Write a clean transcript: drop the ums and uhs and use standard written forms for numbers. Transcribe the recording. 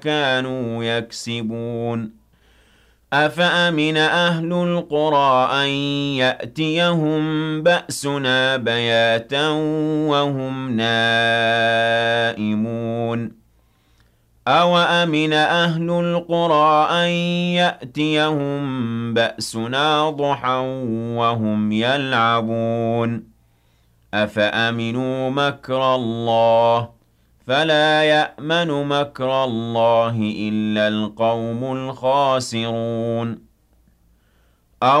كَانُوا يَكْسِبُونَ أَفَأَمِنَ أَهْلُ الْقُرَىٰ أَن يَأْتِيَهُم بَأْسُنَا بَيَاتًا وَهُمْ نَائِمُونَ أَوَأَمِنَ أَهْلُ الْقُرَىٰ أَن يَأْتِيَهُم بَأْسُنَا ضُحًى وَهُمْ يَلْعَبُونَ أَفَأَمِنُوا مَكْرَ اللَّهِ ۚ فَلَا يَأْمَنُ مَكْرَ اللَّهِ إِلَّا الْقَوْمُ الْخَاسِرُونَ